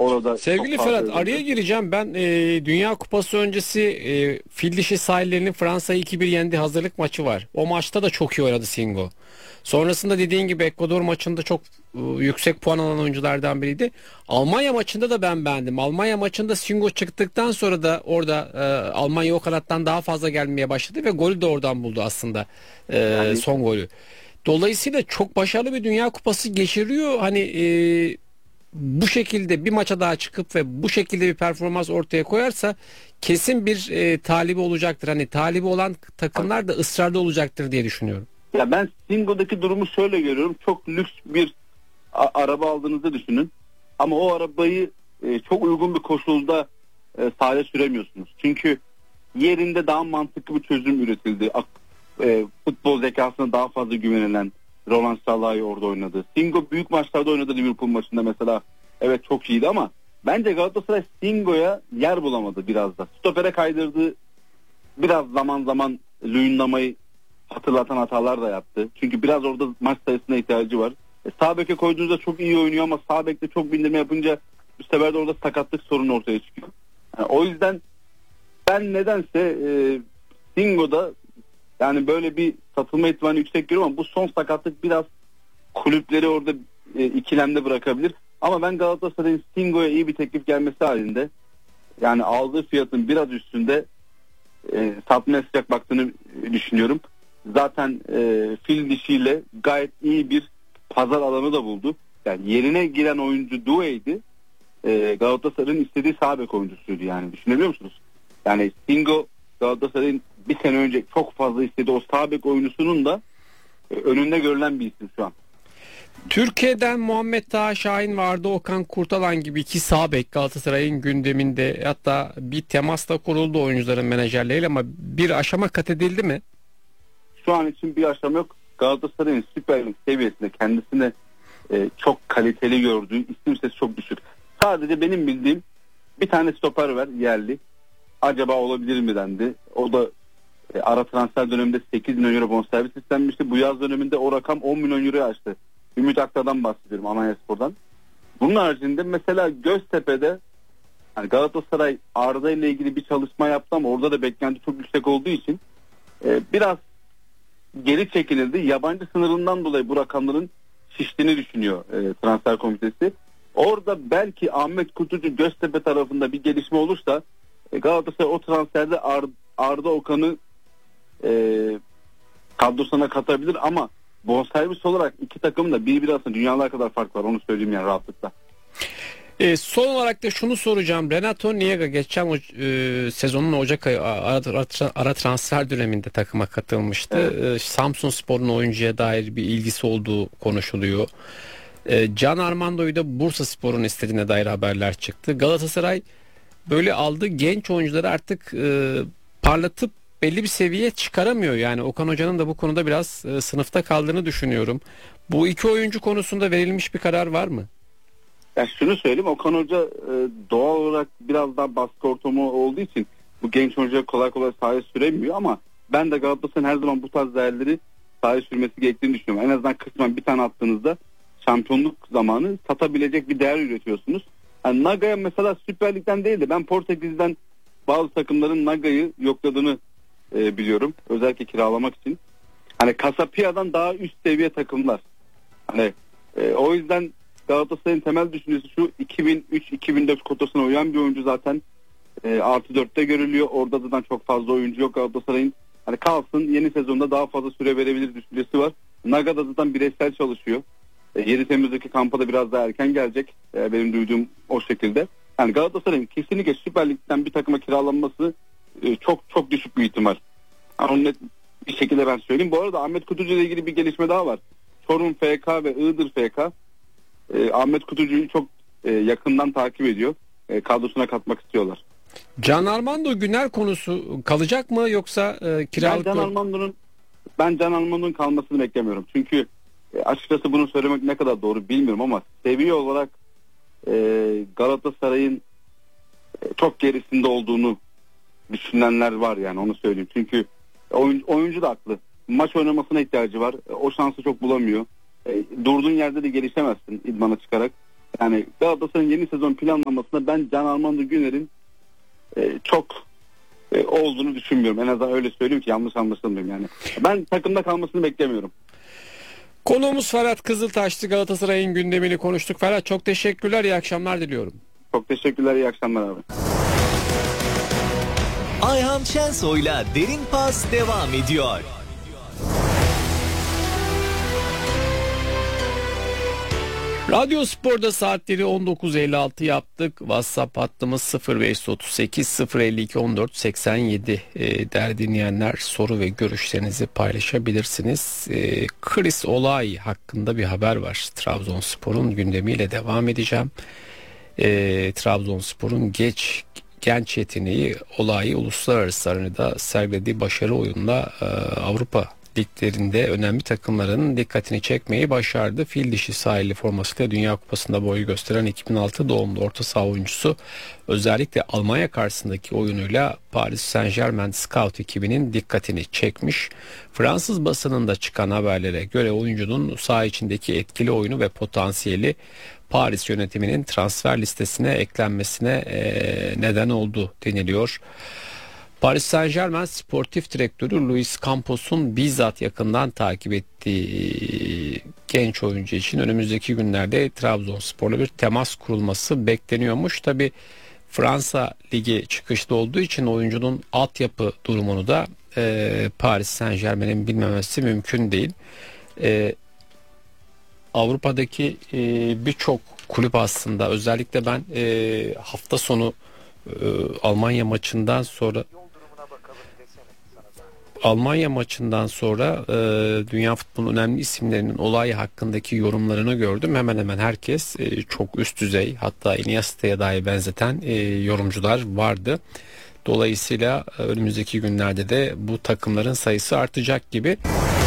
Orada Sevgili çok fazla Ferhat, araya övüldü. gireceğim. Ben Dünya Kupası öncesi fil dişi sahillerinin Fransa'yı 2-1 yendiği hazırlık maçı var. O maçta da çok iyi oynadı Singo. Sonrasında dediğin gibi Ekvador maçında çok yüksek puan alan oyunculardan biriydi. Almanya maçında da ben beğendim. Almanya maçında Singo çıktıktan sonra da orada Almanya o kanattan daha fazla gelmeye başladı ve golü de oradan buldu aslında. Yani Son golü. Dolayısıyla çok başarılı bir Dünya Kupası geçiriyor. Hani bu şekilde bir maça daha çıkıp ve bu şekilde bir performans ortaya koyarsa kesin bir talibi olacaktır. Hani talibi olan takımlar da ısrarlı olacaktır diye düşünüyorum. ya ben Singo'daki durumu şöyle görüyorum. Çok lüks bir araba aldığınızı düşünün. Ama o arabayı çok uygun bir koşulda sahaya süremiyorsunuz. Çünkü yerinde daha mantıklı bir çözüm üretildi. Futbol zekasına daha fazla güvenilen Roland Salah'ı orada oynadı. Singo büyük maçlarda oynadı, Liverpool maçında mesela. Evet, çok iyiydi ama bence Galatasaray Singo'ya yer bulamadı biraz da. Stopere kaydırdı. Biraz zaman zaman Luyendama'yı hatırlatan hatalar da yaptı. Çünkü biraz orada maç sayısına ihtiyacı var. Sağ beke koyduğunuzda çok iyi oynuyor ama sağ bekte çok bindirme yapınca bu sefer de orada sakatlık sorunu ortaya çıkıyor. Yani o yüzden ben nedense Singo'da yani böyle bir satılma ihtimali yüksek görüyorum ama bu son sakatlık biraz kulüpleri orada ikilemde bırakabilir. Ama ben Galatasaray'ın Singo'ya iyi bir teklif gelmesi halinde, yani aldığı fiyatın biraz üstünde satmaya sıcak baktığını düşünüyorum. Zaten fil dişiyle gayet iyi bir pazar alanı da buldu. Yani yerine giren oyuncu Doué'ydi. Galatasaray'ın istediği sağ bek oyuncusuydu, yani düşünebiliyor musunuz? Yani Singo Galatasaray'ın bir sene önce çok fazla istediği o sağ bek oyuncusunun da önünde görülen bir isim şu an. Türkiye'den Muhammed Taha Şahin vardı, Okan Kurtalan gibi iki sağ bek Galatasaray'ın gündeminde, hatta bir temas da kuruldu oyuncuların menajerleriyle ama bir aşama kat edildi mi? Şu an için bir aşama yok. Galatasaray'ın Süper Lig seviyesinde kendisine çok kaliteli gördüğü isim sesi çok düşük. Sadece benim bildiğim bir tane stoper var, yerli. Acaba olabilir mi dendi. O da ara transfer döneminde 8 milyon euro bonservis istenmişti. Bu yaz döneminde o rakam 10 milyon euroya aştı. Ümit Aktar'dan bahsediyorum, Anadoluspor'dan. Bunun haricinde mesela Göztepe'de yani Galatasaray Arda ile ilgili bir çalışma yaptı ama orada da beklenti çok yüksek olduğu için biraz geri çekilildi. Yabancı sınırından dolayı bu rakamların şiştiğini düşünüyor transfer komitesi. Orada belki Ahmet Kutucu Göztepe tarafında bir gelişme olursa Galatasaray o transferde Arda Okan'ı kadrosuna katabilir ama bonservis olarak iki takımın da birbiri arasında dünyalar kadar fark var, onu söyleyeyim yani rahatlıkla. Son olarak da şunu soracağım. Renato Niega geçen sezonun Ocak ayı ara transfer döneminde takıma katılmıştı. Evet. Samsunspor'un oyuncuya dair bir ilgisi olduğu konuşuluyor. Can Armando'yu da Bursaspor'un istediğine dair haberler çıktı. Galatasaray böyle aldığı genç oyuncuları artık parlatıp belli bir seviyeye çıkaramıyor. Yani Okan Hoca'nın da bu konuda biraz sınıfta kaldığını düşünüyorum. Bu iki oyuncu konusunda verilmiş bir karar var mı? Ya şunu söyleyeyim, Okan Hoca doğal olarak biraz daha baskı ortamı olduğu için bu genç oyuncuya kolay kolay sahaya süremiyor ama ben de Galatasaray'ın her zaman bu tarz değerleri sahaya sürmesi gerektiğini düşünüyorum. En azından kısmen bir tane attığınızda şampiyonluk zamanı satabilecek bir değer üretiyorsunuz. Yani Naga'ya mesela Süper Lig'den değil de ben Portekiz'den bazı takımların Naga'yı yokladığını biliyorum. Özellikle kiralamak için. Hani Casapia'dan daha üst seviye takımlar. Hani o yüzden Galatasaray'ın temel düşüncesi şu: 2003-2004 kotasına uyan bir oyuncu zaten artı 4'te görülüyor. Orada zaten çok fazla oyuncu yok Galatasaray'ın. Hani kalsın, yeni sezonda daha fazla süre verebilir düşüncesi var. Naga da zaten bireysel çalışıyor. 7 Temmuz'daki kampa da biraz daha erken gelecek. Benim duyduğum o şekilde. Yani Galatasaray'ın kesinlikle Süper Lig'den bir takıma kiralanması çok çok düşük bir ihtimal. Yani onu net bir şekilde ben söyleyeyim. Bu arada Ahmet Kutucu ile ilgili bir gelişme daha var. Çorum FK ve Iğdır FK Ahmet Kutucu'yu çok yakından takip ediyor. Kadrosuna katmak istiyorlar. Can Armando Güner konusu kalacak mı yoksa kiralık Ben Can Armando'nun kalmasını beklemiyorum. Çünkü açıkçası bunu söylemek ne kadar doğru bilmiyorum ama seviye olarak Galatasaray'ın çok gerisinde olduğunu düşünenler var, yani onu söyleyeyim. Çünkü oyuncu da haklı. Maç oynamasına ihtiyacı var. O şansı çok bulamıyor. Durduğun yerde de gelişemezsin idmana çıkarak. Yani Galatasaray'ın yeni sezon planlamasında ben Can Armando Güner'in çok olduğunu düşünmüyorum. En azından öyle söyleyeyim ki yanlış anlaşılmayayım yani. Ben takımda kalmasını beklemiyorum. Konuğumuz Ferhat Kızıltaş'tı. Galatasaray'ın gündemini konuştuk. Ferhat, çok teşekkürler. İyi akşamlar diliyorum. Çok teşekkürler. İyi akşamlar abi. Ayhan Şensoy'la Derin Pas devam ediyor. Radyo Spor'da saatleri 19.56 yaptık. WhatsApp hattımız 0538 052 14 87. Değerli dinleyenler, soru ve görüşlerinizi paylaşabilirsiniz. Chris Olay hakkında bir haber var. Trabzonspor'un gündemiyle devam edeceğim. Trabzonspor'un genç yeteneği Olay'ı uluslararası arenada sergilediği başarı oyunla Avrupa liglerinde önemli takımların dikkatini çekmeyi başardı. Fil dişi sahilli formasıyla Dünya Kupası'nda boyu gösteren 2006 doğumlu orta saha oyuncusu özellikle Almanya karşısındaki oyunuyla Paris Saint-Germain Scout ekibinin dikkatini çekmiş. Fransız basınında çıkan haberlere göre oyuncunun saha içindeki etkili oyunu ve potansiyeli Paris yönetiminin transfer listesine eklenmesine neden oldu deniliyor. Paris Saint-Germain sportif direktörü Luis Campos'un bizzat yakından takip ettiği genç oyuncu için önümüzdeki günlerde Trabzonspor'la bir temas kurulması bekleniyormuş. Tabi Fransa Ligi çıkışlı olduğu için oyuncunun altyapı durumunu da Paris Saint-Germain'in bilmemesi mümkün değil. Avrupa'daki birçok kulüp aslında, özellikle ben hafta sonu Almanya maçından sonra dünya futbolunun önemli isimlerinin Olay hakkındaki yorumlarını gördüm. Hemen hemen herkes çok üst düzey, hatta Iniesta'ya dahi benzeten yorumcular vardı. Dolayısıyla önümüzdeki günlerde de bu takımların sayısı artacak gibi.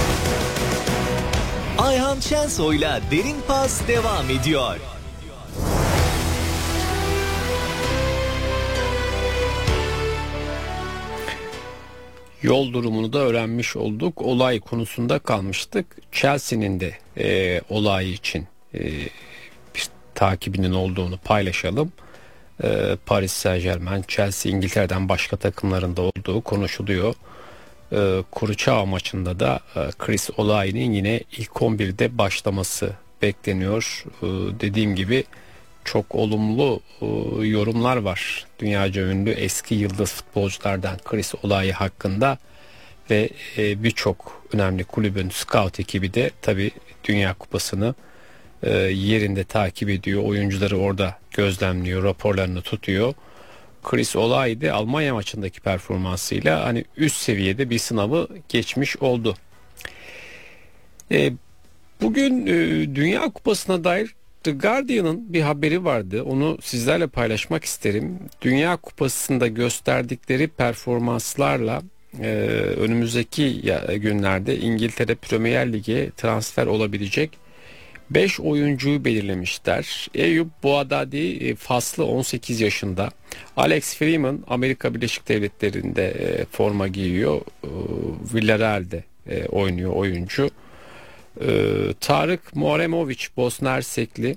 Ayhan Şensoy'la Derin Pas devam ediyor. Yol durumunu da öğrenmiş olduk. Olay konusunda kalmıştık. Chelsea'nin de olay için bir takibinin olduğunu paylaşalım. Paris Saint-Germain, Chelsea, İngiltere'den başka takımların da olduğu konuşuluyor. Kuruçağ maçında da Chris Olay'ın yine ilk 11'de başlaması bekleniyor. Dediğim gibi çok olumlu yorumlar var. Dünyaca ünlü eski yıldız futbolculardan Chris Olay hakkında ve birçok önemli kulübün scout ekibi de tabii Dünya Kupası'nı yerinde takip ediyor. Oyuncuları orada gözlemliyor, raporlarını tutuyor. Chris Olay da Almanya maçındaki performansıyla hani üst seviyede bir sınavı geçmiş oldu. Bugün Dünya Kupası'na dair The Guardian'ın bir haberi vardı. Onu sizlerle paylaşmak isterim. Dünya Kupası'nda gösterdikleri performanslarla önümüzdeki günlerde İngiltere Premier Lig'e transfer olabilecek 5 oyuncuyu belirlemişler. Eyüp Boadadi Faslı 18 yaşında. Alex Freeman Amerika Birleşik Devletleri'nde forma giyiyor. Villarreal'de oynuyor oyuncu. Tarık Muaremovic Bosna Hersekli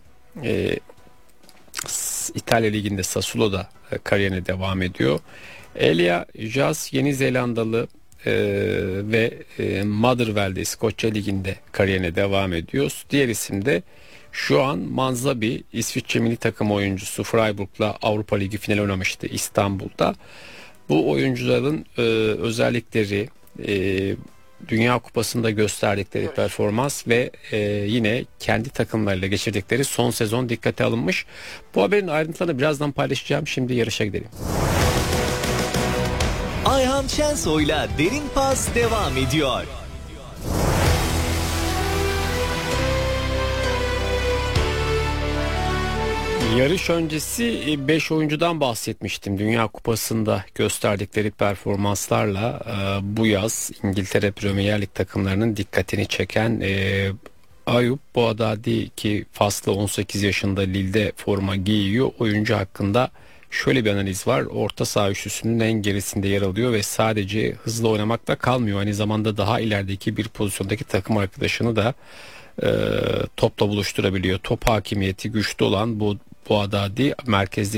İtalya Ligi'nde Sassuolo'da kariyerine devam ediyor. Elia Jazz Yeni Zelandalı ve Motherwell'de İskoçya Ligi'nde kariyerine devam ediyor. Diğer isim de şu an Manzabi, İsviçre milli takım oyuncusu, Freiburg'la Avrupa Ligi finali oynamıştı İstanbul'da. Bu oyuncuların özellikleri, Dünya Kupası'nda gösterdikleri performans ve yine kendi takımlarıyla geçirdikleri son sezon dikkate alınmış. Bu haberin ayrıntılarını birazdan paylaşacağım. Şimdi yarışa gidelim. Ayhan Şensoy'la Derin Pas devam ediyor. Yarış öncesi 5 oyuncudan bahsetmiştim. Dünya Kupası'nda gösterdikleri performanslarla bu yaz İngiltere Premier Lig takımlarının dikkatini çeken Eyüp Boadadi, ki Faslı 18 yaşında Lille'de forma giyiyor. Oyuncu hakkında şöyle bir analiz var. Orta saha üçlüsünün en gerisinde yer alıyor ve sadece hızlı oynamakla kalmıyor. Aynı zamanda daha ilerideki bir pozisyondaki takım arkadaşını da topla buluşturabiliyor. Top hakimiyeti güçlü olan bu Haddadi merkezli